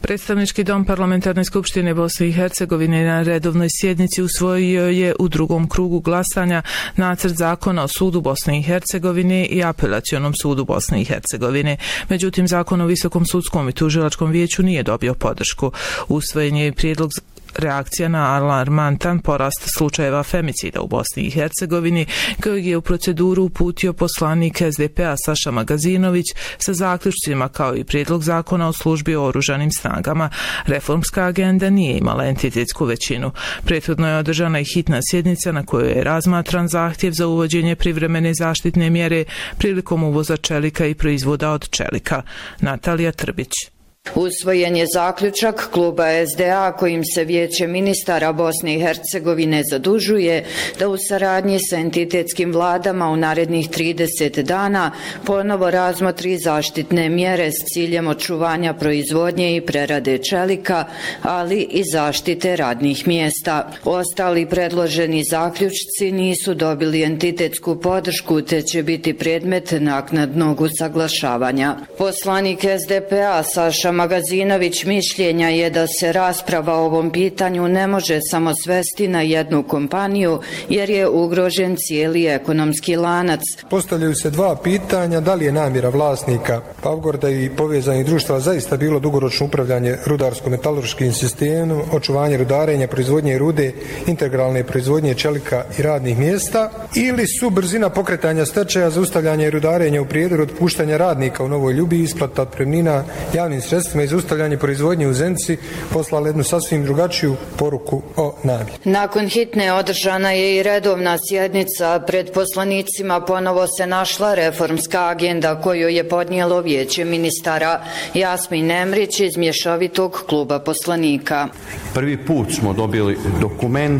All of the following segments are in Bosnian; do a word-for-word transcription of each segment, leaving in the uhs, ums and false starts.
Predstavnički dom Parlamentarne skupštine Bosne i Hercegovine na redovnoj sjednici usvojio je u drugom krugu glasanja nacrt zakona o sudu Bosne i Hercegovine i apelacionom sudu Bosne i Hercegovine. Međutim, zakon o Visokom sudskom i tužilačkom vijeću nije dobio podršku. Usvojen je i prijedlog reakcija na alarmantan porast slučajeva femicida u Bosni i Hercegovini, kojeg je u proceduru uputio poslanik S D P-a Saša Magazinović sa zaključcima, kao i prijedlog zakona o službi o oružanim snagama. Reformska agenda nije imala entitetsku većinu. Prethodno je održana i hitna sjednica na kojoj je razmatran zahtjev za uvođenje privremene zaštitne mjere prilikom uvoza čelika i proizvoda od čelika. Natalija Trbić. Usvojen je zaključak kluba S D A kojim se Vijeće ministara Bosne i Hercegovine zadužuje da u saradnji sa entitetskim vladama u narednih trideset dana ponovo razmotri zaštitne mjere s ciljem očuvanja proizvodnje i prerade čelika, ali i zaštite radnih mjesta. Ostali predloženi zaključci nisu dobili entitetsku podršku, te će biti predmet naknadnog usaglašavanja. Poslanik S D P-a Saša Magazinović mišljenja je da se rasprava o ovom pitanju ne može samo svesti na jednu kompaniju, jer je ugrožen cijeli ekonomski lanac. Postavljaju se dva pitanja: da li je namjera vlasnika Pavgorda i povezanih društava zaista bilo dugoročno upravljanje rudarsko-metalurškim sistemom, očuvanje rudarenja, proizvodnje rude, integralne proizvodnje čelika i radnih mjesta, ili su brzina pokretanja stečaja, zaustavljanje rudarenja u prijedoru, otpuštanja radnika u Novoj Ljubi, isplata otpremnina javnim sredstvima i zaustavljanje proizvodnje u Zenici poslala jednu sasvim drugačiju poruku o namjeri. Nakon hitne održana je i redovna sjednica. Pred poslanicima ponovo se našla reformska agenda koju je podnijelo Vijeće ministara. Jasmin Emrić iz mješovitog kluba poslanika. Prvi put smo dobili dokument,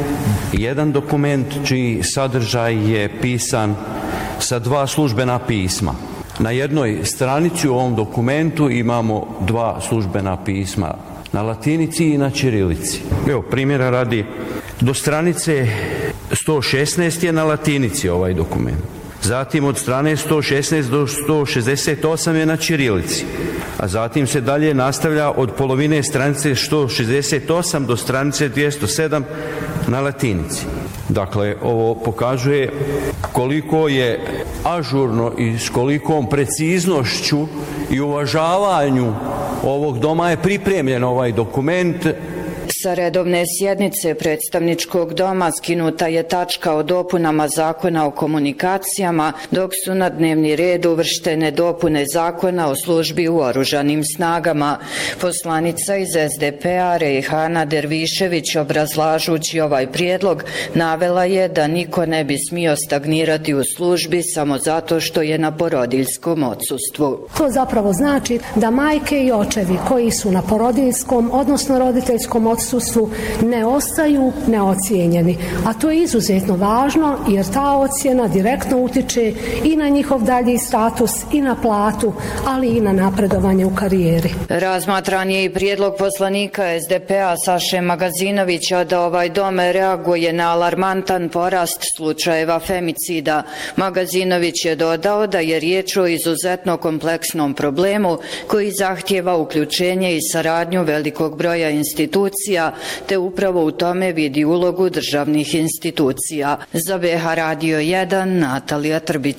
jedan dokument čiji sadržaj je pisan sa dva službena pisma. Na jednoj stranici u ovom dokumentu imamo dva službena pisma, na latinici i na ćirilici. Evo, primjera radi, do stranice sto šesnaest je na latinici ovaj dokument. Zatim od strane sto šesnaest do sto šezdeset osam je na ćirilici. A zatim se dalje nastavlja od polovine stranice sto šezdeset osam do stranice dvjesto sedam na latinici. Dakle, ovo pokazuje koliko je ažurno i s kolikom preciznošću i uvažavanju ovog doma je pripremljen ovaj dokument. Sa redovne sjednice predstavničkog doma skinuta je tačka o dopunama zakona o komunikacijama, dok su na dnevni red uvrštene dopune zakona o službi u oružanim snagama. Poslanica iz S D P-a Rejhana Dervišević, obrazlažući ovaj prijedlog, navela je da niko ne bi smio stagnirati u službi samo zato što je na porodiljskom odsustvu. To zapravo znači da majke i očevi koji su na porodiljskom, odnosno roditeljskom odsustvu, ne ostaju neocijenjeni. A to je izuzetno važno, jer ta ocjena direktno utiče i na njihov dalji status, i na platu, ali i na napredovanje u karijeri. Razmatran je i prijedlog poslanika S D P-a Saše Magazinovića da ovaj dom reaguje na alarmantan porast slučajeva femicida. Magazinović je dodao da je riječ o izuzetno kompleksnom problemu koji zahtijeva uključenje i saradnju velikog broja institucija, te upravo u tome vidi ulogu državnih institucija. Za B H Radio jedan, Natalija Trbić.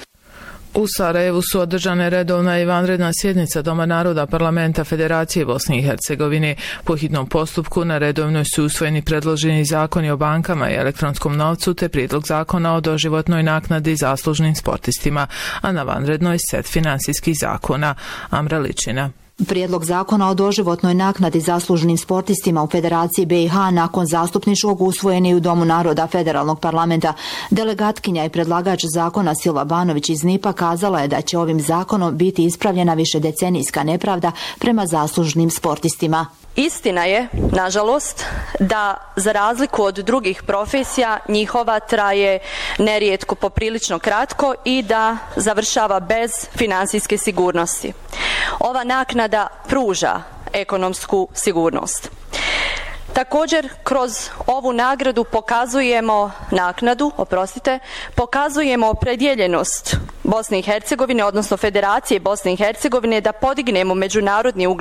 U Sarajevu su održane redovna i vanredna sjednica Doma naroda Parlamenta Federacije Bosne i Hercegovine. Po hitnom postupku na redovnoj su usvojeni predloženi zakoni o bankama i elektronskom novcu, te prijedlog zakona o doživotnoj naknadi zaslužnim sportistima, a na vanrednoj set finansijskih zakona. Amra Ličina. Prijedlog zakona o doživotnoj naknadi zaslužnim sportistima u Federaciji B i H nakon zastupničkog usvojen je u Domu naroda Federalnog parlamenta. Delegatkinja i predlagač zakona Silva Banović iz N I P-a kazala je da će ovim zakonom biti ispravljena višedecenijska nepravda prema zaslužnim sportistima. Istina je, nažalost, da za razliku od drugih profesija njihova traje nerijetko poprilično kratko i da završava bez finansijske sigurnosti. Ova naknada pruža ekonomsku sigurnost. Također, kroz ovu nagradu pokazujemo naknadu, oprostite, pokazujemo opredjeljenost Bosne i Hercegovine, odnosno Federacije Bosne i Hercegovine da podignemo međunarodni ugled